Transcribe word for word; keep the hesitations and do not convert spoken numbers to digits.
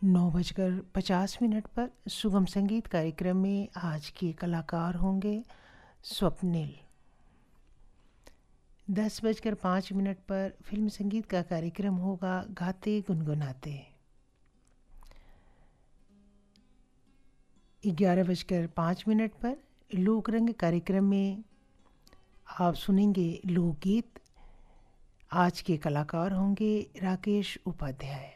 नौ बजकर पचास मिनट पर सुगम संगीत कार्यक्रम में आज के कलाकार होंगे स्वप्निल। दस बजकर पाँच मिनट पर फिल्म संगीत का कार्यक्रम होगा गाते गुनगुनाते। ग्यारह बजकर पाँच मिनट पर लोकरंग कार्यक्रम में आप सुनेंगे लोकगीत। आज के कलाकार होंगे राकेश उपाध्याय।